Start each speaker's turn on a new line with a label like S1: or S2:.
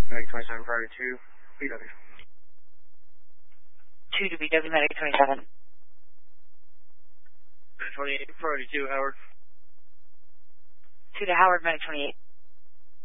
S1: Medic 27 priority 2, BW.
S2: 2 to BW, Medic 27.
S1: 28, priority 2, Howard.
S2: 2 to Howard, Medic 28.